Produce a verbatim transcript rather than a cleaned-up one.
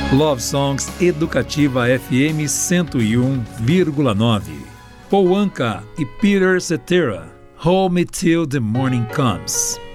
Love Songs Educativa F M cento e um vírgula nove. Paul Anka e Peter Cetera, Hold Me Till the Morning Comes.